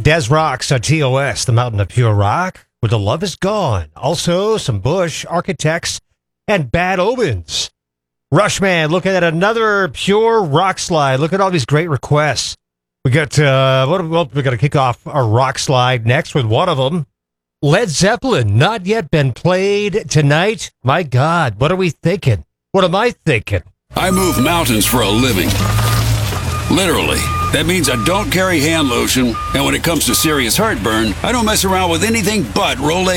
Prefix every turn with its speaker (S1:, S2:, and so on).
S1: Des Rocks on TOS, the Mountain of Pure Rock, where the love is gone. Also, some Bush, Architects, and Bad Omens. Rushman, looking at another pure rock slide. Look at all these great requests. We got, we're going to kick off our rock slide next with one of them. Led Zeppelin, not yet been played tonight. My God, what are we thinking? What am I thinking?
S2: I move mountains for a living. Literally. That means I don't carry hand lotion, and when it comes to serious heartburn, I don't mess around with anything but Rolaids.